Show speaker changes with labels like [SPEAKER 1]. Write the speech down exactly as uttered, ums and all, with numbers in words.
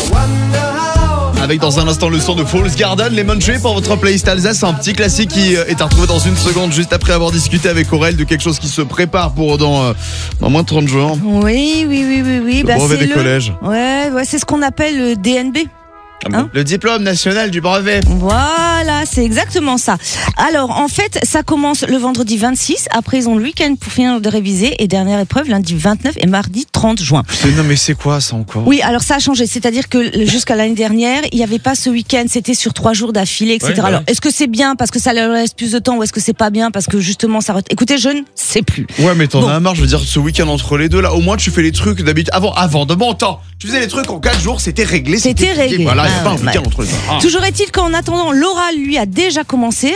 [SPEAKER 1] Avec dans un instant le son de Falls Garden, Lemon Tree pour votre playlist Alsace, un petit classique qui est à retrouver dans une seconde, juste après avoir discuté avec Aurel de quelque chose qui se prépare pour dans, euh, dans moins de trente jours.
[SPEAKER 2] Oui, oui, oui, oui, oui.
[SPEAKER 1] Le
[SPEAKER 2] Bah,
[SPEAKER 1] brevet
[SPEAKER 2] c'est
[SPEAKER 1] des
[SPEAKER 2] le...
[SPEAKER 1] collèges.
[SPEAKER 2] Ouais, ouais, c'est ce qu'on appelle le D N B. Hein
[SPEAKER 1] Le diplôme national du brevet.
[SPEAKER 2] Voilà, c'est exactement ça. Alors, en fait, ça commence le vendredi vingt-six. Après, ils ont le week-end pour finir de réviser. Et dernière épreuve, lundi vingt-neuf et mardi trente juin.
[SPEAKER 1] C'est, non, mais c'est quoi ça encore?
[SPEAKER 2] Oui, alors ça a changé. C'est-à-dire que jusqu'à l'année dernière, il n'y avait pas ce week-end. C'était sur trois jours d'affilée, et cetera.
[SPEAKER 1] Ouais, ouais.
[SPEAKER 2] Alors, est-ce que c'est bien parce que ça leur laisse plus de temps ou est-ce que c'est pas bien parce que justement ça... Ret... Écoutez, je ne sais plus.
[SPEAKER 1] Ouais, mais t'en
[SPEAKER 2] Bon.
[SPEAKER 1] as marre, je veux dire, ce week-end entre les deux, là, au moins tu fais les trucs d'habitude. Avant, avant, de bon temps. Tu faisais les trucs en quatre jours, c'était réglé.
[SPEAKER 2] C'était
[SPEAKER 1] plié.
[SPEAKER 2] réglé.
[SPEAKER 1] Voilà, il n'y a
[SPEAKER 2] Ah,
[SPEAKER 1] pas un
[SPEAKER 2] ouais,
[SPEAKER 1] week-end
[SPEAKER 2] ouais.
[SPEAKER 1] entre les deux. Ah.
[SPEAKER 2] Toujours est-il qu'en attendant, l'oral, lui, a déjà commencé.